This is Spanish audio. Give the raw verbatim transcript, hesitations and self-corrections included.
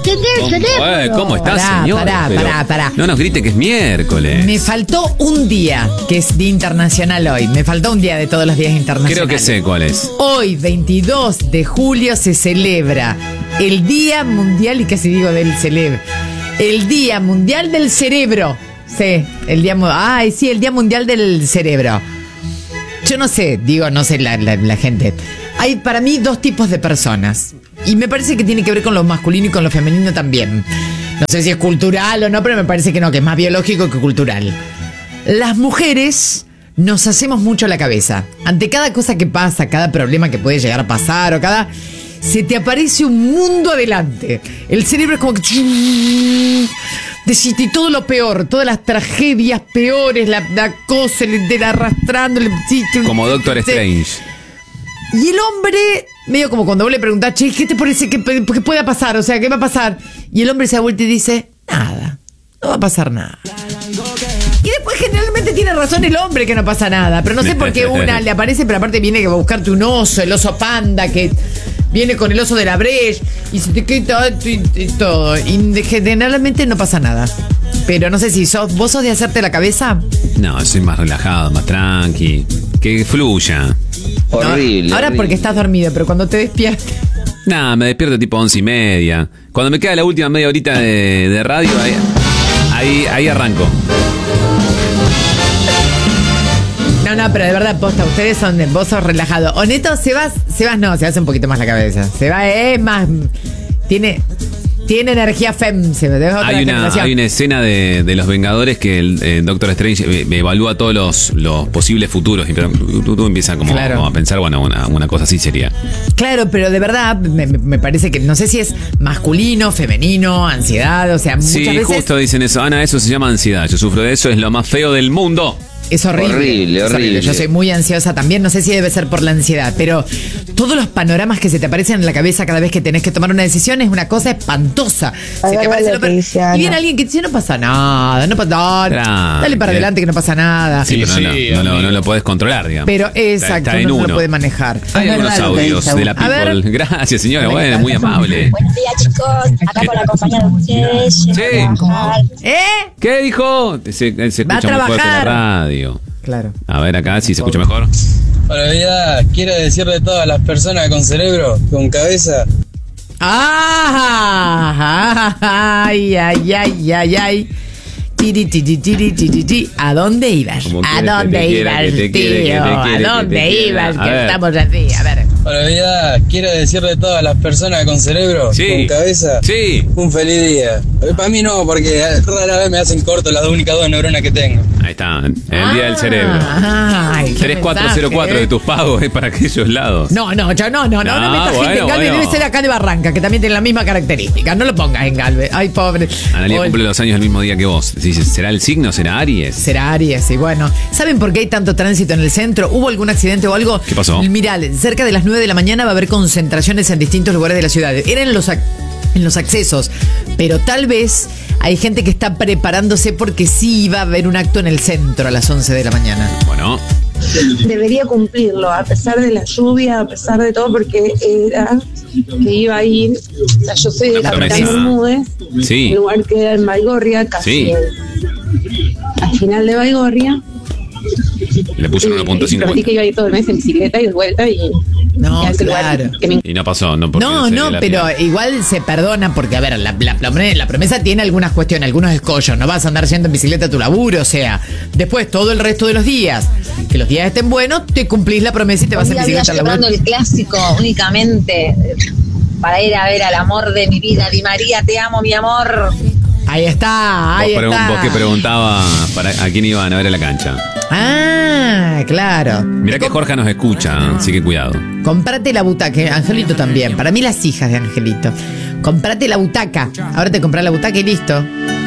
entender el cerebro. Eh, ¿Cómo estás, Pará, señor? pará, Pero pará, pará. No nos grite que es miércoles. Me faltó un día, que es Día Internacional hoy. Me faltó un día de todos los días internacionales. Creo que sé cuál es. Hoy, veintidós de julio, se celebra el Día Mundial, y casi digo del celebro, el Día Mundial del Cerebro. Sí, el día, ay, sí, el Día Mundial del Cerebro. Yo no sé, digo, no sé la, la, la gente. Hay para mí dos tipos de personas. Y me parece que tiene que ver con lo masculino y con lo femenino también. No sé si es cultural o no, pero me parece que no, que es más biológico que cultural. Las mujeres nos hacemos mucho la cabeza. Ante cada cosa que pasa, cada problema que puede llegar a pasar o cada... se te aparece un mundo adelante. El cerebro es como que... deciste todo lo peor, todas las tragedias peores, la, la cosa, el, el arrastrando... El, Como Doctor Strange. Y el hombre, medio como cuando vos le preguntás, che, ¿qué te parece que, que pueda pasar? O sea, ¿qué va a pasar? Y el hombre se da vuelta y dice, nada, no va a pasar nada. Y después generalmente tiene razón el hombre que no pasa nada. Pero no sé por qué una le aparece, pero aparte viene que va a buscarte un oso, el oso panda, que viene con el oso de la Breche, y se te queda y, y todo. Y generalmente no pasa nada. Pero no sé si sos, vos sos de hacerte la cabeza. No, soy más relajado, más tranqui. Que fluya. Horrible. No, ahora horrible. porque estás dormido, pero cuando te despiertes... Nada, me despierto tipo once y media. Cuando me queda la última media horita de, de radio, ahí, ahí, ahí arranco. No, no, pero de verdad, posta, ustedes son de vos sos relajado. O Neto, Sebas, Sebas no, se hace un poquito más la cabeza. Sebas es más... Tiene... Tiene energía fem, se me otra Hay una, generación. hay una escena de, de los Vengadores que el eh, Doctor Strange eh, evalúa todos los, los posibles futuros y pero, tú, tú empiezas como, Claro. como a pensar, bueno, una, una cosa así sería. Claro, pero de verdad me, me parece que no sé si es masculino, femenino, ansiedad, o sea, muchas Sí, veces justo dicen eso. Ana, eso se llama ansiedad. Yo sufro de eso, es lo más feo del mundo. es horrible. Horrible, es horrible. Yo soy muy ansiosa también, no sé si debe ser por la ansiedad, pero todos los panoramas que se te aparecen en la cabeza cada vez que tenés que tomar una decisión es una cosa espantosa. Se te aparece lo per- y viene alguien que dice, no pasa nada, no pasa nada, Tranqui. dale para adelante que no pasa nada. Sí, pero no, sí, no, no, amigo. no lo podés controlar, digamos. Pero Está- exacto, está en uno no uno. lo puede manejar. Hay Es algunos verdad lo que audios dice de la A ver. people. Gracias, señora. Bueno, muy amable. Buenos días, chicos. Acá por acompañar a ustedes. Sí. Llego a trabajar. ¿Eh? ¿Qué dijo? Se, se Va a escucha muy fuerte en la trabajar. radio. Claro. A ver acá, si se escucha mejor. Para vida, quiero decirle a todas las personas con cerebro, con cabeza, Ah, ay, ay, ay, ay, ay. Tiri, tiri, tiri, tiri, tiri. ¿A dónde ibas? Como ¿A quieres que dónde te quiera, ibas, que te quiere, que tío? te quiere, ¿A que te dónde quiera. ibas? A Que ver. estamos así, a ver. para vida, quiero decirle a todas las personas con cerebro, Sí. con cabeza, Sí. un feliz día. Para mí no, porque rara vez me hacen corto las únicas dos neuronas que tengo. Ahí está, el día del cerebro. Ay, qué tres cuatro cero cuatro mensaje, de ¿eh? tus pagos es para aquellos lados. No, no, yo no, no, no, no, No, metas gente bueno, en Galvez, bueno. debe ser acá de Barranca, que también tiene la misma característica. No lo pongas en Galvez. Ay, pobre. Analía Hoy- cumple los años el mismo día que vos. Dices, ¿será el signo? ¿Será Aries? Será Aries, y bueno. ¿Saben por qué hay tanto tránsito en el centro? ¿Hubo algún accidente o algo? ¿Qué pasó? Mirá, cerca de las nueve de la mañana va a haber concentraciones en distintos lugares de la ciudad. Era en los, ac- en los accesos, pero tal vez hay gente que está preparándose porque sí iba a haber un acto en el centro a las once de la mañana. Bueno, Debería cumplirlo, a pesar de la lluvia, a pesar de todo, porque era que iba a ir. O sea, yo soy de La Capitán promesa. Bermúdez, sí. el lugar queda en Baigorria, casi Sí. en- al final de Baigorria. Le puso uno punto Y prometí cincuenta. que iba a ir todo el mes en bicicleta y de vuelta y, No, y a ese claro. lugar que me Y no pasó, no porque No, se no, dio la pero final. igual se perdona porque, a ver, la, la, la promesa- la promesa tiene algunas cuestiones, algunos escollos. No vas a andar yendo en bicicleta a tu laburo, o sea, después todo el resto de los días, que los días estén buenos, te cumplís la promesa y te vas en Hoy había bicicleta al llevando laburo. el clásico únicamente eh, para ir a ver al amor de mi vida. Di María, te amo, mi amor. Ahí está, ahí Vos, pregun- está. vos que preguntaba para a quién iban a ver a la cancha. Ah, claro. Mirá que Jorge nos escucha, así que cuidado. Comprate la butaca, Angelito también. Para mí las hijas de Angelito. Comprate la butaca. Ahora te compras la butaca y listo.